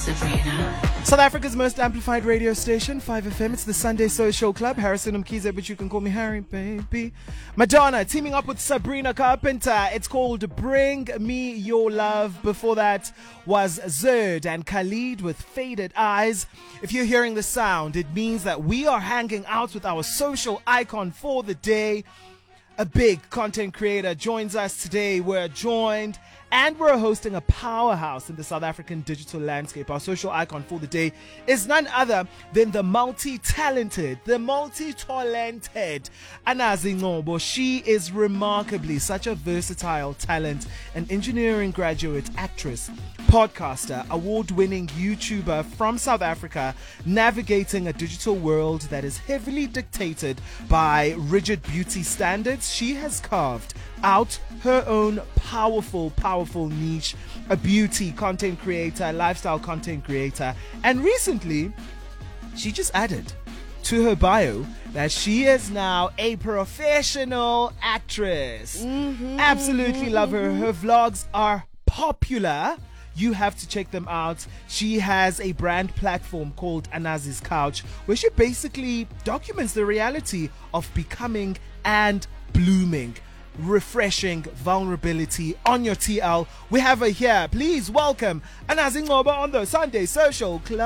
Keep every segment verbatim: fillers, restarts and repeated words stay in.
Sabrina. South Africa's most amplified radio station, five F M. It's the Sunday Social Club. Harrison Mkhize, but you can call me Harry, baby. Madonna teaming up with Sabrina Carpenter. It's called Bring Me Your Love. Before that was Zerd and Khalid with Faded Eyes. If you're hearing the sound, it means that we are hanging out with our social icon for the day. A big content creator joins us today. We're joined and we're hosting a powerhouse in the South African digital landscape. Our social icon for the day is none other than the multi-talented, the multi-talented Anazi Ngobo. She is remarkably such a versatile talent, an engineering graduate, actress, podcaster, award-winning YouTuber from South Africa, navigating a digital world that is heavily dictated by rigid beauty standards. She has carved out her own powerful, powerful niche, a beauty content creator, lifestyle content creator. And recently, she just added to her bio that she is now a professional actress. Mm-hmm, Absolutely mm-hmm, love her. Mm-hmm. Her vlogs are popular. You have to check them out. She has a brand platform called Anazi's Couch, where she basically documents the reality of becoming and blooming. Refreshing vulnerability on your T L. We have her here. Please welcome Anazi Ngobo on the Sunday Social Club.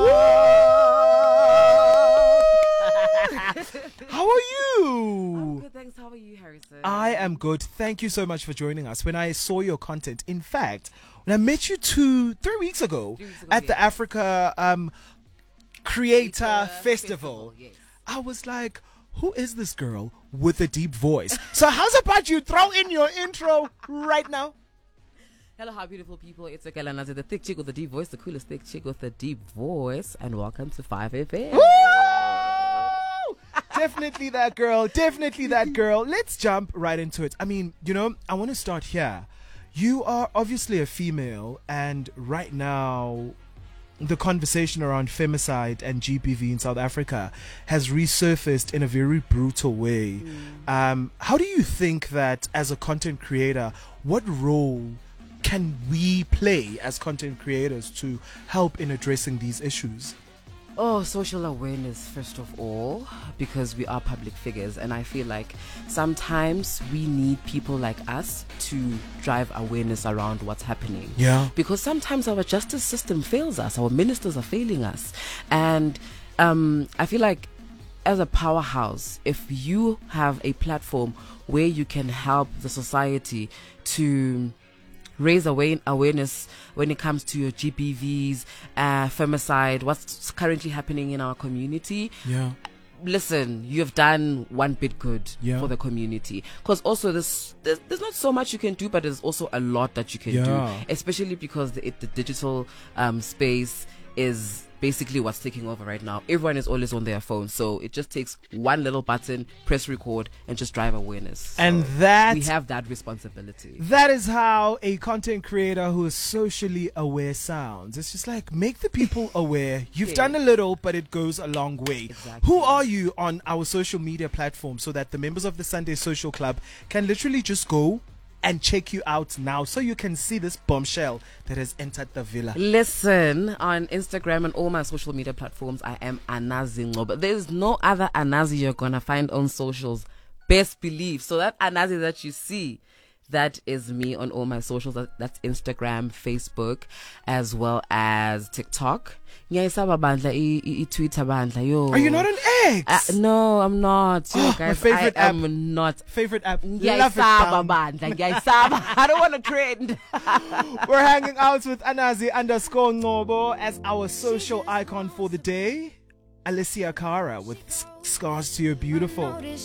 How are you? I'm good, thanks. How are you, Harrison? I am good. Thank you so much for joining us. When I saw your content, in fact, when I met you two, three weeks ago, three weeks ago at yeah. the Africa um, Creator, Creator Festival, Festival yes. I was like, who is this girl with a deep voice? So how's about you throw in your intro right now? Hello, how beautiful people. It's a Anazi, the thick chick with the deep voice, the coolest thick chick with the deep voice. And welcome to five F M. Definitely that girl. Definitely that girl. Let's jump right into it. I mean, you know, I want to start here. You are obviously a female, and right now the conversation around femicide and G B V in South Africa has resurfaced in a very brutal way. Mm. Um, how do you think that as a content creator, what role can we play as content creators to help in addressing these issues? Oh, social awareness, first of all, because we are public figures. And I feel like sometimes we need people like us to drive awareness around what's happening. Yeah. Because sometimes our justice system fails us. Our ministers are failing us. And um, I feel like as a powerhouse, if you have a platform where you can help the society to raise awareness when it comes to your G B Vs, uh, femicide, what's currently happening in our community. Yeah. Listen, you have done one bit good yeah. for the community. Because also this, there's, there's not so much you can do, but there's also a lot that you can yeah. do, especially because the, it, the digital um, space is basically what's taking over right now. Everyone is always on their phone, so it just takes one little button, press record, and just drive awareness. So and that we have that responsibility. That is how a content creator who is socially aware sounds. It's just like, make the people aware. You've yeah. done a little, but it goes a long way. Exactly. Who are you on our social media platform so that the members of the Sunday Social Club can literally just go and check you out now so you can see this bombshell that has entered the villa? Listen, on Instagram and all my social media platforms, I am Anazi Ngobo. But there's no other Anazi you're going to find on socials. Best believe. So that Anazi that you see, that is me on all my socials. That, that's Instagram, Facebook, as well as TikTok. Are you not an ex? Uh, no, I'm not. You oh, know, guys, my favorite I app. am not. Favorite app. Love it. I don't want to trend. We're hanging out with Anazi underscore Ngobo as our social icon for the day. Alicia Cara with Scars to Your Beautiful.